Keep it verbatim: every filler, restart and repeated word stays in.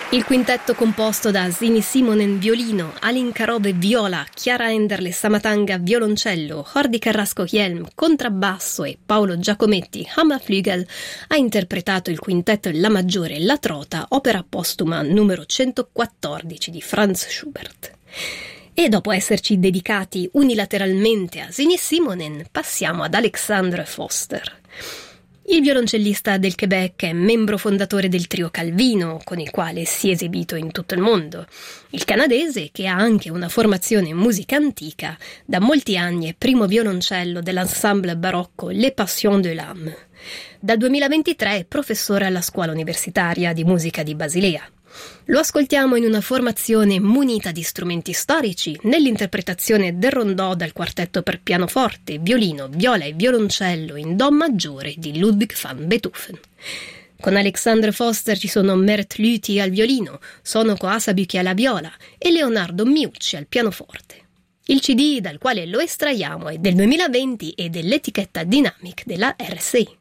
Il quintetto composto da Zini Simonen violino, Alin Karobe viola, Chiara Enderle Samatanga violoncello, Hordi Carrasco Hjelm contrabbasso e Paolo Giacometti Hammerflügel ha interpretato il quintetto La Maggiore e La Trota, opera postuma numero centoquattordici di Franz Schubert. E dopo esserci dedicati unilateralmente a Zini Simonen, passiamo ad Alexandre Foster. Il violoncellista del Quebec è membro fondatore del trio Calvino, con il quale si è esibito in tutto il mondo. Il canadese, che ha anche una formazione in musica antica, da molti anni è primo violoncello dell'ensemble barocco Les Passions de l'Âme. Dal duemilaventitré è professore alla Scuola Universitaria di Musica di Basilea. Lo ascoltiamo in una formazione munita di strumenti storici nell'interpretazione del rondò dal quartetto per pianoforte, violino, viola e violoncello in do maggiore di Ludwig van Beethoven. Con Alexandre Foster ci sono Mert Lüthi al violino, Sonoko Asabuchi alla viola e Leonardo Miucci al pianoforte. Il C D dal quale lo estraiamo è del duemilaventi e dell'etichetta Dynamic della R S I.